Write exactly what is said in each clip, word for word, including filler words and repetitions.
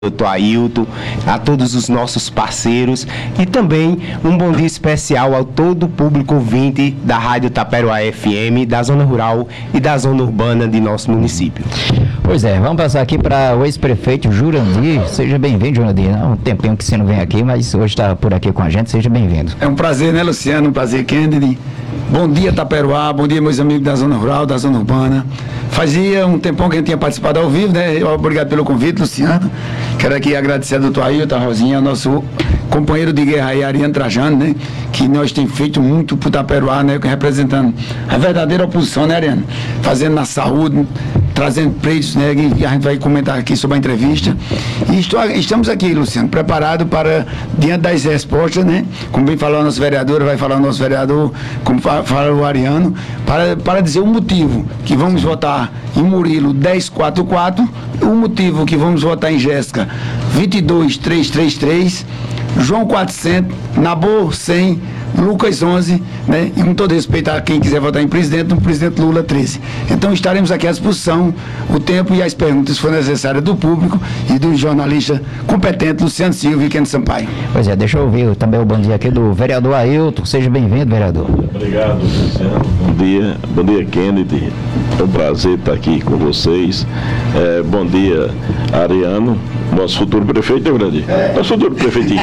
doutor Ailton, a todos os nossos parceiros e também um bom dia especial ao todo o público ouvinte da Rádio Taperoá F M, da zona rural e da zona urbana de nosso município. Pois é, vamos passar aqui para o ex-prefeito Jurandir. Seja bem-vindo, Jurandir. Há um tempinho que você não vem aqui, mas hoje está por aqui com a gente. Seja bem-vindo. É um prazer, né, Luciano? Um prazer, Kennedy. Bom dia, Taperoá. Bom dia, meus amigos da zona rural, da zona urbana. Fazia um tempão que a gente tinha participado ao vivo, né? Obrigado pelo convite, Luciano. Quero aqui agradecer a doutor Ailton, a Rosinha, nosso companheiro de guerra aí, Ariano Trajano, né? Que nós temos feito muito pro Taperoá, né? Representando a verdadeira oposição, né, Ariano? Fazendo na saúde, trazendo pleitos, né? E a gente vai comentar aqui sobre a entrevista. E estou, estamos aqui, Luciano, preparados para, diante das respostas, né? Como vem falar o nosso vereador, vai falar o nosso vereador, como fala o Ariano, para, para dizer o motivo que vamos votar em Murilo dez quatro quatro, o motivo que vamos votar em Jéssica vinte e dois três três três, João quatrocentos, Nabor cem, Lucas onze, né? E com todo respeito a quem quiser votar em presidente, no presidente Lula treze. Então estaremos aqui à disposição, o tempo e as perguntas se for necessárias do público e do jornalista competente Luciano Silva e Kennedy Sampaio. Pois é, deixa eu ouvir também o bom dia aqui do vereador Ailton. Seja bem-vindo, vereador. Obrigado, Luciano. Bom dia, bom dia, Kennedy. É um prazer estar aqui com vocês. É, bom dia, Ariano, nosso futuro prefeito, é verdade? É. Nosso futuro prefeitinho.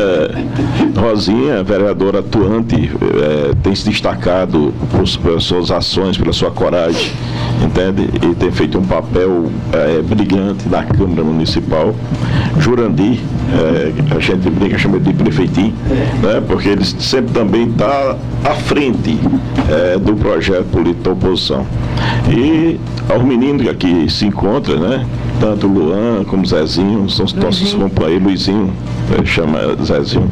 É, Rosinha, vereadora atuante, é, tem se destacado por, pelas suas ações, pela sua coragem, entende? E tem feito um papel é, brilhante na Câmara Municipal. Jurandir, é, a gente brinca, chama de prefeitinho, né? Porque ele sempre também está à frente é, do projeto político da oposição. E aos meninos que aqui se encontram, né? Tanto o Luan como o Zezinho, são os nossos companheiros, Luizinho, é, chama Zezinho,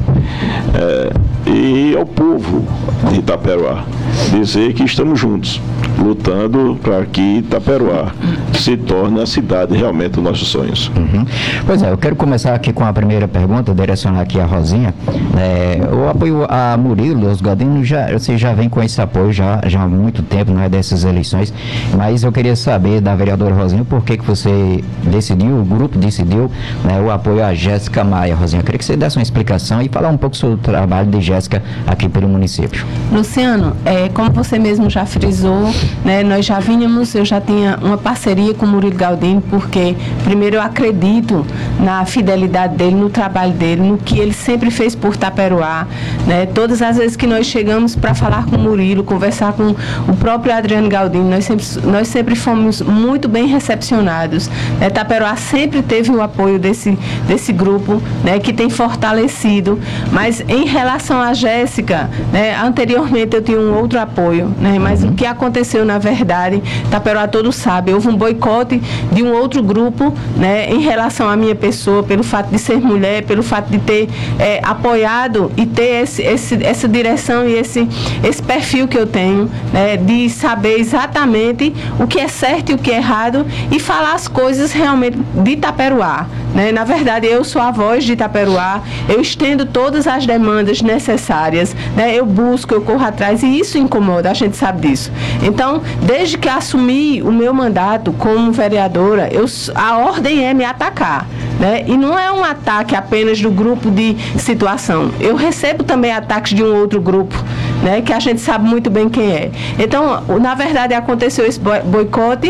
é, e ao povo de Taperoá, dizer que estamos juntos, lutando para que Taperoá se torne a cidade realmente dos nossos sonhos. Uhum. Pois é, eu quero começar aqui com a primeira pergunta, direcionar aqui a Rosinha. É, o apoio a Murilo, os Galdino, já, você já vem com esse apoio já, já há muito tempo, não é, dessas eleições, mas eu queria saber da vereadora Rosinha por que que você decidiu, o grupo decidiu, né, o apoio a Jéssica Maia. Rosinha, eu queria que você desse uma explicação e falar um pouco sobre o trabalho de Jéssica aqui pelo município. Luciano, é, como você mesmo já frisou, né, nós já vínhamos, eu já tinha uma parceria com o Murilo Galdino, porque primeiro eu acredito na fidelidade dele, no trabalho dele, no que ele sempre fez por Taperoá, né? Todas as vezes que nós chegamos para falar com o Murilo, conversar com o próprio Adriano Galdino, nós sempre, nós sempre fomos muito bem recepcionados, né? Taperoá sempre teve o apoio desse, desse grupo, né, que tem fortalecido, mas em relação a Jéssica, né, anteriormente eu tinha um outro apoio, né, mas uhum. o que aconteceu na verdade, Taperoá todos sabem, houve um boicote de um outro grupo, né, em relação à minha pessoa, pelo fato de ser mulher, pelo fato de ter é, apoiado e ter esse, esse, essa direção e esse, esse perfil que eu tenho, né, de saber exatamente o que é certo e o que é errado e falar as coisas realmente de Taperoá, né? Na verdade, eu sou a voz de Taperoá, eu estendo todas as demandas necessárias, né? Eu busco, eu corro atrás e isso incomoda, a gente sabe disso. Então, desde que assumi o meu mandato como vereadora, eu, a ordem é me atacar, né? E não é um ataque apenas do grupo de situação. Eu recebo também ataques de um outro grupo, né? Que a gente sabe muito bem quem é. Então, na verdade, aconteceu esse boicote.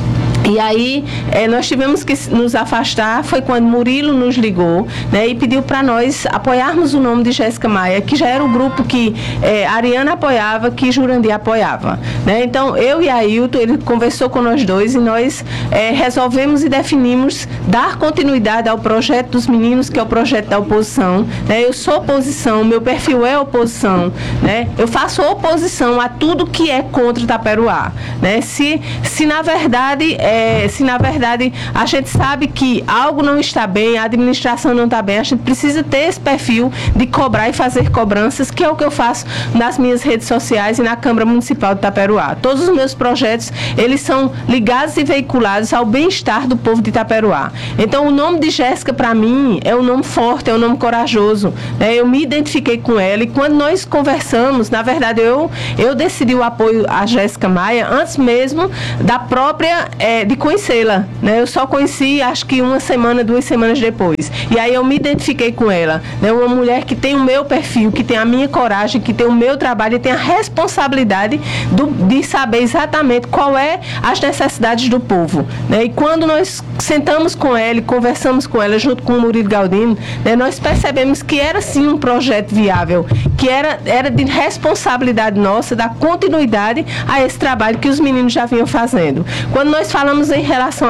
E aí, é, nós tivemos que nos afastar, foi quando Murilo nos ligou, né, e pediu para nós apoiarmos o nome de Jéssica Maia, que já era o grupo que é, Ariana apoiava, que Jurandir apoiava, né? Então, eu e Ailton, ele conversou com nós dois e nós é, resolvemos e definimos dar continuidade ao projeto dos meninos, que é o projeto da oposição, né? Eu sou oposição, meu perfil é oposição, né? Eu faço oposição a tudo que é contra Taperoá, né? Se, se na verdade... É, É, se na verdade a gente sabe que algo não está bem, a administração não está bem, a gente precisa ter esse perfil de cobrar e fazer cobranças, que é o que eu faço nas minhas redes sociais e na Câmara Municipal de Taperoá. Todos os meus projetos, eles são ligados e veiculados ao bem-estar do povo de Taperoá. Então, o nome de Jéssica, para mim, é um nome forte, é um nome corajoso, né? Eu me identifiquei com ela e quando nós conversamos, na verdade, eu, eu decidi o apoio a Jéssica Maia antes mesmo da própria... É, de conhecê-la, né? Eu só conheci, acho que uma semana, duas semanas depois. E aí eu me identifiquei com ela, né? Uma mulher que tem o meu perfil, que tem a minha coragem, que tem o meu trabalho e tem a responsabilidade do, de saber exatamente qual é as necessidades do povo, né? E quando nós sentamos com ela e conversamos com ela junto com o Murilo Galdino, né, nós percebemos que era sim um projeto viável, que era, era de responsabilidade nossa dar continuidade a esse trabalho que os meninos já vinham fazendo. Quando nós falamos em relação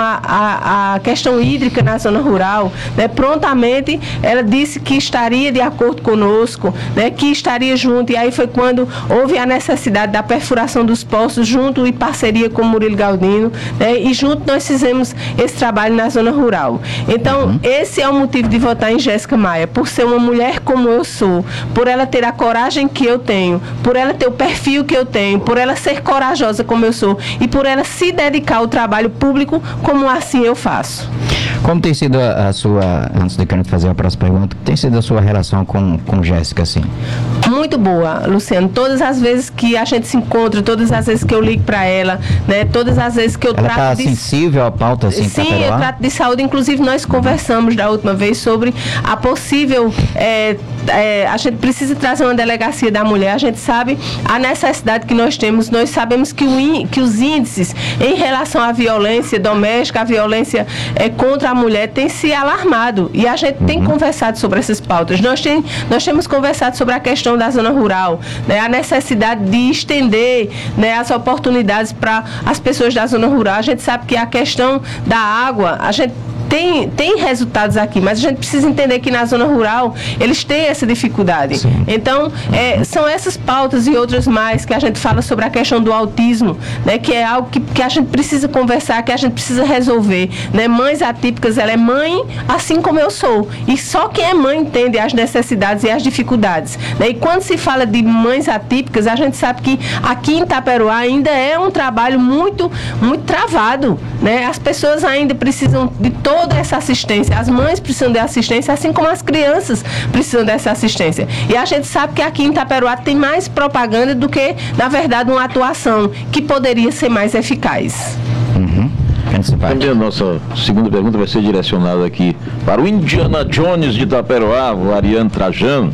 à questão hídrica na zona rural, né, prontamente ela disse que estaria de acordo conosco, né, que estaria junto, e aí foi quando houve a necessidade da perfuração dos poços junto em parceria com o Murilo Galdino, né, e junto nós fizemos esse trabalho na zona rural. Então, uhum. esse é o motivo de votar em Jéssica Maia, por ser uma mulher como eu sou, por ela ter a coragem que eu tenho, por ela ter o perfil que eu tenho, por ela ser corajosa como eu sou e por ela se dedicar ao trabalho público como assim eu faço. Como tem sido a, a sua, antes de eu fazer a próxima pergunta, tem sido a sua relação com, com Jéssica, assim? Muito boa, Luciano. Todas as vezes que a gente se encontra, todas as vezes que eu ligo para ela, né, todas as vezes que eu ela trato tá de... sensível à pauta, assim, Sim, Taperoá? Eu trato de saúde. Inclusive, nós conversamos da última vez sobre a possível... É, é, a gente precisa trazer uma delegacia da mulher. A gente sabe a necessidade que nós temos. Nós sabemos que, o, que os índices em relação à violência doméstica, à violência é, contra a mulher, tem se alarmado. E a gente uhum. tem conversado sobre essas pautas. Nós, tem, nós temos conversado sobre a questão da zona rural, né, a necessidade de estender, né, as oportunidades para as pessoas da zona rural. A gente sabe que a questão da água, a gente Tem, tem resultados aqui, mas a gente precisa entender que na zona rural eles têm essa dificuldade. Sim. Então, é, são essas pautas e outras mais que a gente fala sobre a questão do autismo, né, que é algo que, que a gente precisa conversar, que a gente precisa resolver. Né? Mães atípicas, ela é mãe assim como eu sou. E só quem é mãe entende as necessidades e as dificuldades. Né? E quando se fala de mães atípicas, a gente sabe que aqui em Taperoá ainda é um trabalho muito, muito travado. Né? As pessoas ainda precisam de todo toda essa assistência, as mães precisam de assistência, assim como as crianças precisam dessa assistência. E a gente sabe que aqui em Taperoá tem mais propaganda do que, na verdade, uma atuação que poderia ser mais eficaz. Uhum. Também a nossa segunda pergunta vai ser direcionada aqui para o Indiana Jones de Taperoá, o Ariano Trajano.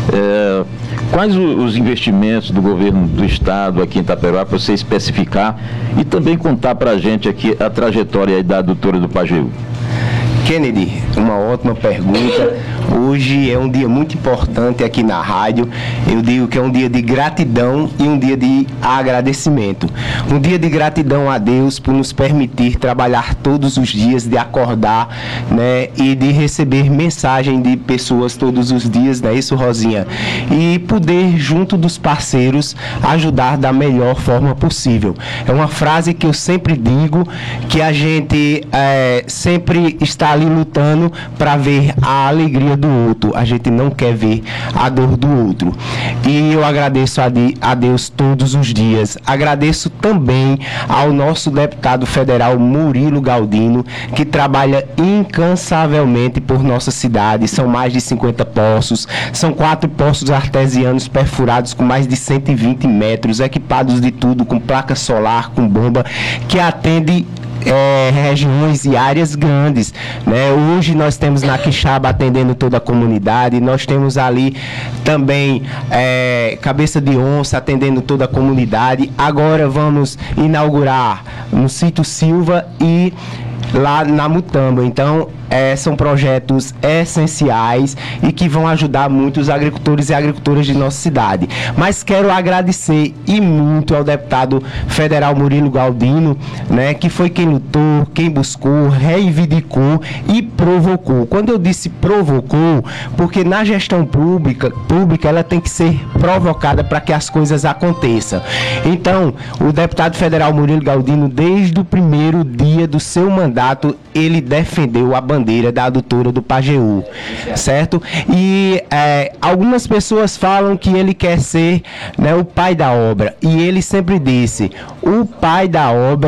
É, quais os investimentos do governo do estado aqui em Taperoá, para você especificar e também contar para a gente aqui a trajetória da doutora do Pajeú? Kennedy, uma ótima pergunta. Hoje é um dia muito importante aqui na rádio. Eu digo que é um dia de gratidão e um dia de agradecimento. Um dia de gratidão a Deus por nos permitir trabalhar todos os dias, de acordar, né, e de receber mensagem de pessoas todos os dias, não é isso, Rosinha? E poder, junto dos parceiros, ajudar da melhor forma possível. É uma frase que eu sempre digo, que a gente é, sempre está ali lutando para ver a alegria do outro. A gente não quer ver a dor do outro. E eu agradeço a, de, a Deus todos os dias. Agradeço também ao nosso deputado federal Murilo Galdino, que trabalha incansavelmente por nossa cidade. São mais de cinquenta poços, são quatro poços artesianos perfurados com mais de cento e vinte metros, equipados de tudo, com placa solar, com bomba, que atende É, regiões e áreas grandes, né? Hoje nós temos na Quixaba atendendo toda a comunidade, nós temos ali também é, Cabeça de Onça atendendo toda a comunidade. Agora vamos inaugurar no Sítio Silva e lá na Mutamba. Então, é, são projetos essenciais e que vão ajudar muito os agricultores e agricultoras de nossa cidade. Mas quero agradecer e muito ao deputado federal Murilo Galdino, né, que foi quem lutou, quem buscou, reivindicou e provocou. Quando eu disse provocou, porque na gestão pública, pública ela tem que ser provocada para que as coisas aconteçam. Então, o deputado federal Murilo Galdino, desde o primeiro dia do seu mandato, ele defendeu a bandeira da adutora do Pajeú, certo? E é, algumas pessoas falam que ele quer ser, né, o pai da obra, e ele sempre disse, o pai da obra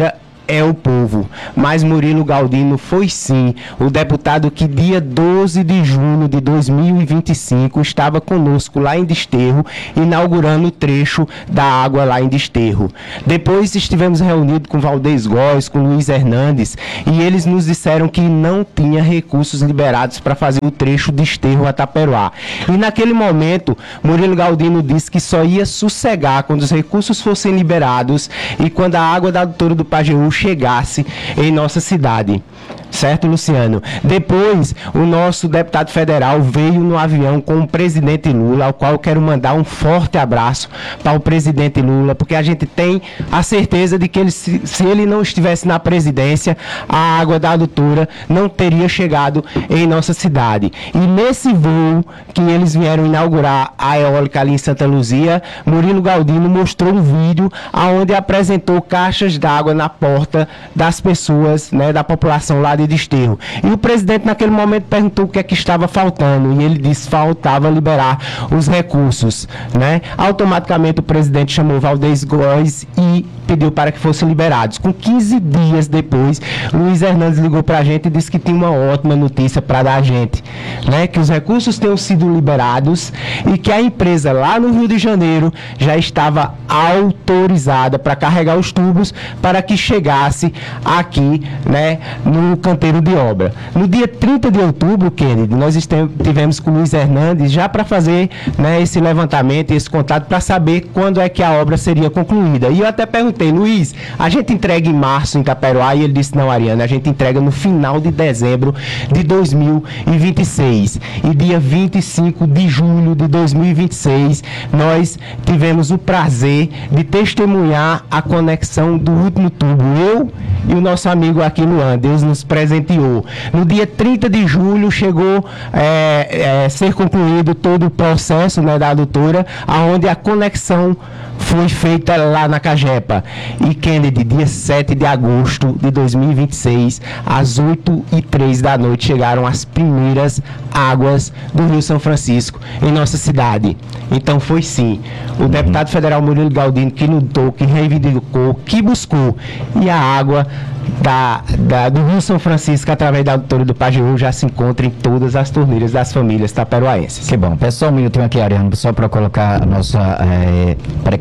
é o povo. Mas Murilo Galdino foi sim o deputado que dia doze de junho de dois mil e vinte e cinco estava conosco lá em Desterro, inaugurando o trecho da água lá em Desterro. Depois estivemos reunidos com Valdez Góes, com Luiz Hernandes, e eles nos disseram que não tinha recursos liberados para fazer o trecho Desterro a Taperoá. E naquele momento, Murilo Galdino disse que só ia sossegar quando os recursos fossem liberados e quando a água da Doutora do Pajeú chegasse em nossa cidade. Certo, Luciano? Depois, o nosso deputado federal veio no avião com o presidente Lula, ao qual eu quero mandar um forte abraço para o presidente Lula, porque a gente tem a certeza de que ele, se, se ele não estivesse na presidência, a água da adutora não teria chegado em nossa cidade. E nesse voo que eles vieram inaugurar a eólica ali em Santa Luzia, Murilo Galdino mostrou um vídeo onde apresentou caixas d'água na porta das pessoas, né, da população lá de Desterro. E o presidente naquele momento perguntou o que é que estava faltando e ele disse que faltava liberar os recursos, né? Automaticamente o presidente chamou Valdez Góes e pediu para que fossem liberados. Com quinze dias depois, Luiz Hernandes ligou para a gente e disse que tinha uma ótima notícia para dar a gente, né? Que os recursos tenham sido liberados e que a empresa lá no Rio de Janeiro já estava autorizada para carregar os tubos para que chegasse aqui, né, no canteiro de obra. No dia trinta de outubro, Kennedy, nós estivemos com o Luiz Hernandes já para fazer, né, esse levantamento e esse contato para saber quando é que a obra seria concluída. E eu até perguntei, Luiz, a gente entrega em março em Taperoá? E ele disse, não, Ariana, a gente entrega no final de dezembro de dois mil e vinte e seis. E dia vinte e cinco de julho de dois mil e vinte e seis, nós tivemos o prazer de testemunhar a conexão do último tubo. Eu e o nosso amigo aqui, Luan, Deus nos presenteou. No dia trinta de julho chegou é, é, ser concluído todo o processo, né, da adutora, onde a conexão foi feita lá na Cagepa. E Kennedy, dia sete de agosto de dois mil e vinte e seis, às oito e três da noite, chegaram as primeiras águas do Rio São Francisco em nossa cidade. Então foi sim, o deputado federal Murilo Galdino que lutou, que reivindicou, que buscou, e a água Da, da, do Rio São Francisco, através da Doutora do Pajeú, já se encontra em todas as torneiras das famílias taperoaenses. Que bom. Pessoal, um minutinho aqui, Ariano, só para colocar a nossa é,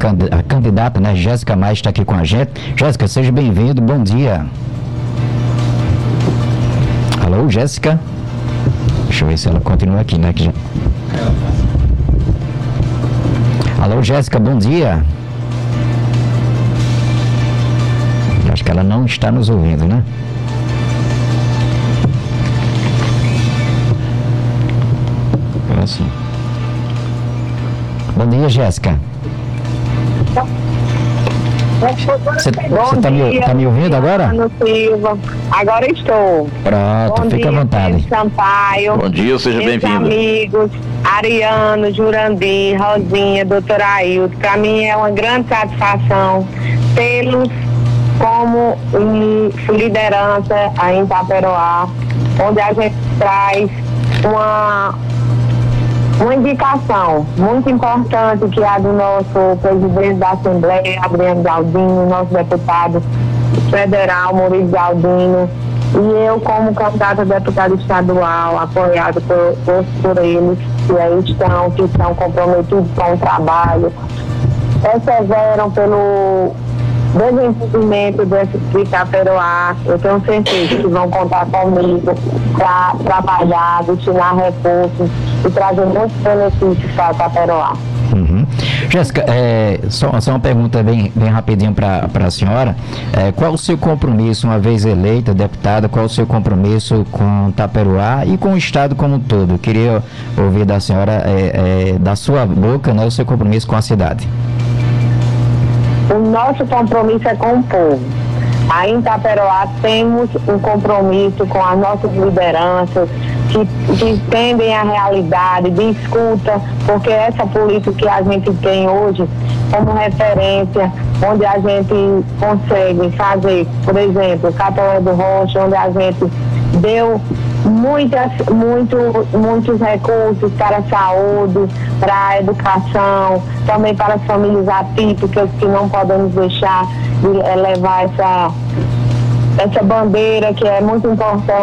a candidata, né, Jéssica Mais, está aqui com a gente. Jéssica, seja bem-vindo, bom dia. Alô, Jéssica? Deixa eu ver se ela continua aqui, né? Que já... Alô, Jéssica, bom dia. Acho que ela não está nos ouvindo, né? Assim. Bom dia, Jéssica. Você está me, tá me ouvindo agora? Silva. Agora estou. Pronto, Bom fica dia, à vontade. Sampaio. Bom dia, seja bem-vindo. Amigos, Ariano, Jurandir, Rosinha, doutor Ailton. Para mim é uma grande satisfação tê-los como um, liderança aí em Taperoá, onde a gente traz uma, uma indicação muito importante, que é a do nosso presidente da Assembleia, Adriano Galdino, nosso deputado federal, Murilo Galdino, e eu como candidata a deputada estadual, apoiado por, por, por eles, que aí estão, que estão comprometidos com o trabalho, perseveram pelo desenvolvimento de Taperoá. Eu tenho certeza que vão contar comigo para trabalhar, destinar recursos e trazer muitos benefícios para Taperoá. Uhum. Jéssica, é, só, só uma pergunta bem, bem rapidinho para a senhora. É, qual o seu compromisso, uma vez eleita deputada, qual o seu compromisso com Taperoá e com o Estado como um todo? Eu queria ouvir da senhora, é, é, da sua boca, né, o seu compromisso com a cidade. O nosso compromisso é com o povo. Aí em Taperoá temos um compromisso com as nossas lideranças, que, que entendem a realidade, de escuta, porque essa política que a gente tem hoje como referência, onde a gente consegue fazer, por exemplo, Capão do Rocha, onde a gente deu muitas, muito, muitos recursos para a saúde, para a educação, também para as famílias atípicas, que não podemos deixar de levar essa, essa bandeira que é muito importante